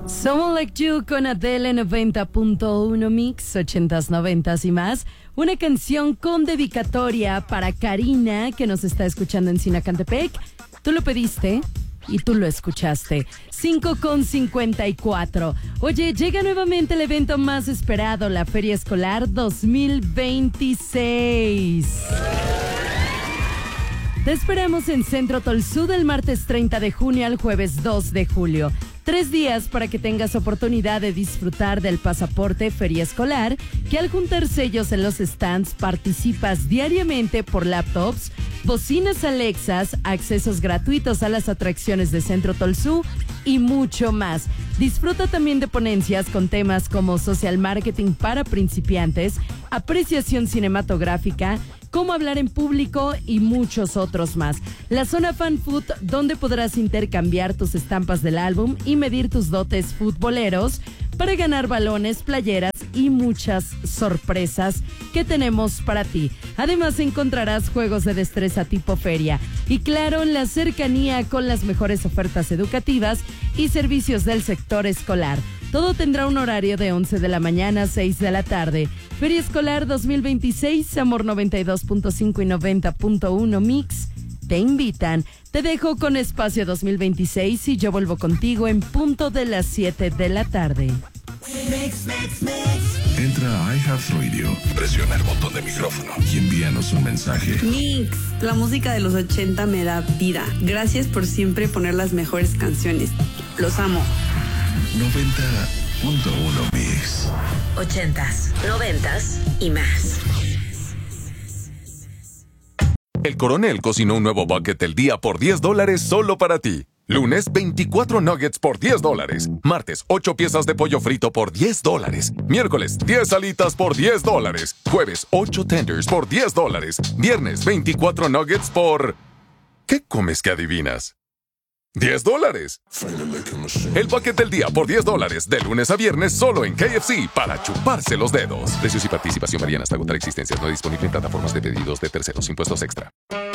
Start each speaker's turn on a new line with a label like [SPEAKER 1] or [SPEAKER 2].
[SPEAKER 1] Someone Like You con Adele 90.1 Mix, 80s, 90s y más. Una canción con dedicatoria para Karina, que nos está escuchando en Sinacantepec. Tú lo pediste y tú lo escuchaste. 5:54. Oye, llega nuevamente el evento más esperado, la Feria Escolar 2026. Te esperamos en Centro Tolsú del martes 30 de junio al jueves 2 de julio. 3 días para que tengas oportunidad de disfrutar del pasaporte Feria Escolar, que al juntar sellos en los stands participas diariamente por laptops, bocinas Alexas, accesos gratuitos a las atracciones de Centro Tolsú y mucho más. Disfruta también de ponencias con temas como social marketing para principiantes, apreciación cinematográfica, cómo hablar en público y muchos otros más. La zona Fan Food, donde podrás intercambiar tus estampas del álbum y medir tus dotes futboleros para ganar balones, playeras y muchas sorpresas que tenemos para ti. Además encontrarás juegos de destreza tipo feria y claro, la cercanía con las mejores ofertas educativas y servicios del sector escolar. Todo tendrá un horario de 11 de la mañana a 6 de la tarde. Feria Escolar 2026, Amor 92.5 y 90.1 Mix te invitan. Te dejo con Espacio 2026 y yo vuelvo contigo en punto de las 7 de la tarde.
[SPEAKER 2] Entra a iHeartRadio, presiona el botón de micrófono y envíanos un mensaje.
[SPEAKER 3] Mix, la música de los 80 me da vida. Gracias por siempre poner las mejores canciones. Los amo.
[SPEAKER 2] 90.1 Mix.
[SPEAKER 4] 80s, 90s y más.
[SPEAKER 5] El Coronel cocinó un nuevo bucket del día por $10 solo para ti. Lunes, 24 nuggets por $10. Martes, 8 piezas de pollo frito por $10. Miércoles, 10 alitas por $10. Jueves, 8 tenders por $10. Viernes, 24 nuggets por... ¿Qué comes que adivinas? $10. El bucket del día por $10, de lunes a viernes solo en KFC para chuparse los dedos. Precios y participación varían hasta agotar existencias. No disponible en plataformas de pedidos de terceros. Impuestos extra.